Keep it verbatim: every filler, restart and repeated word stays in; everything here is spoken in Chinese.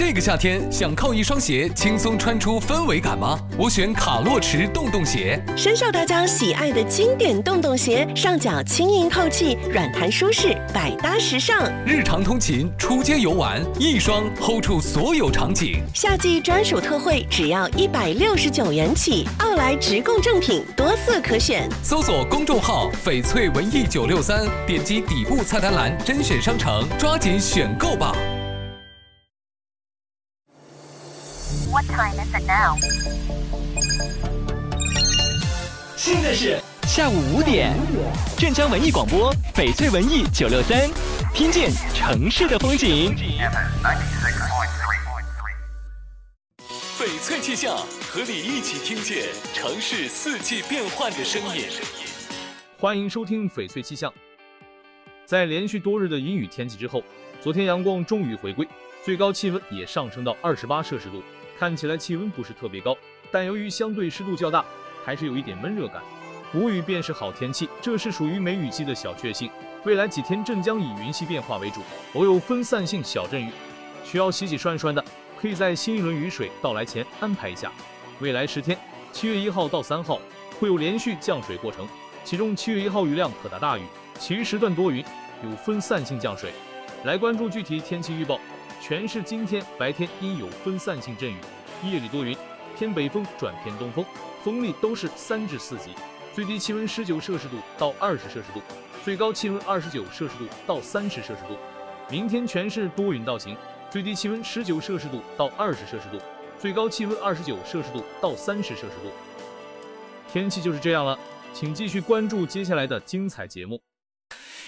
这个夏天想靠一双鞋轻松穿出氛围感吗？我选卡洛驰洞洞鞋， 深受大家喜爱的经典洞洞鞋，上脚轻盈透气，软弹舒适，百搭时尚。 日常通勤、出街游玩，一双 hold 住所有场景。 夏季专属特惠，只要一百六十九元起。奥莱直供正品，多色可选。 搜索公众号“翡翠文艺九六三”，点击底部菜单栏甄选商城，抓紧选购吧。 What time is it now? 现在是下午五点，镇江文艺广播，翡翠文艺九六三，听见城市的风景。 翡翠气象，和你一起听见城市四季变换的声音。 欢迎收听翡翠气象。在连续多日的阴雨天气之后，昨天阳光终于回归，最高气温也上升到二十八摄氏度。看起来气温不是特别高，但由于相对湿度较大，还是有一点闷热感。无雨便是好天气，这是属于梅雨季的小确幸。未来几天镇江以云系变化为主，偶有分散性小阵雨，需要洗洗涮涮的，可以在新一轮雨水到来前安排一下。未来十天，七月一号到三号会有连续降水过程，其中七月一号雨量可达大雨，其余时段多云，有分散性降水。来关注具体天气预报。全市今天白天阴有分散性阵雨，夜里多云，偏北风转偏东风，风力都是三至四级，最低气温十九摄氏度到二十摄氏度，最高气温二十九摄氏度到三十摄氏度。明天全市多云到晴，最低气温十九摄氏度到二十摄氏度，最高气温二十九摄氏度到三十摄氏度。天气就是这样了，请继续关注接下来的精彩节目。